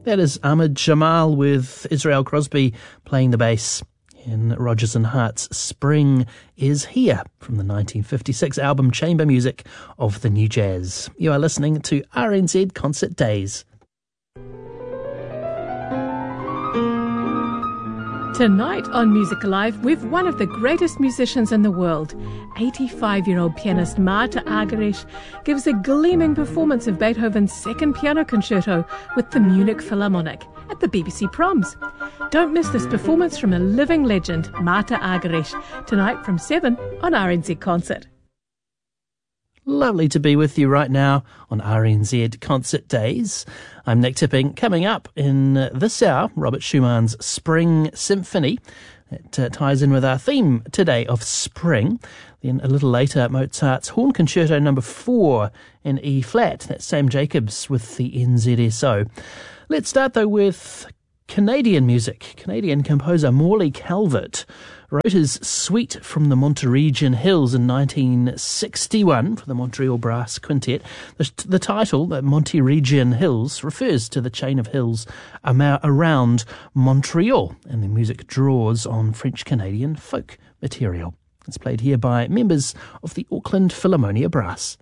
That is Ahmed Jamal with Israel Crosby playing the bass in Rodgers and Hart's Spring is Here from the 1956 album Chamber Music of the New Jazz. You are listening to RNZ Concert Days. Tonight on Music Alive, we've one of the greatest musicians in the world. 85-year-old pianist Marta Argerich gives a gleaming performance of Beethoven's Second Piano Concerto with the Munich Philharmonic at the BBC Proms. Don't miss this performance from a living legend, Marta Argerich, tonight from 7 on RNZ Concert. Lovely to be with you right now on RNZ Concert Days. I'm Nick Tipping. Coming up in this hour, Robert Schumann's Spring Symphony. It ties in with our theme today of spring. Then a little later, Mozart's Horn Concerto No. 4 in E-flat. That's Sam Jacobs with the NZSO. Let's start though with Canadian music. Canadian composer Morley Calvert wrote his Suite from the Montérégion Hills in 1961 for the Montreal Brass Quintet. The title, the Montérégion Hills, refers to the chain of hills around Montreal, and the music draws on French-Canadian folk material. It's played here by members of the Auckland Philharmonia Brass.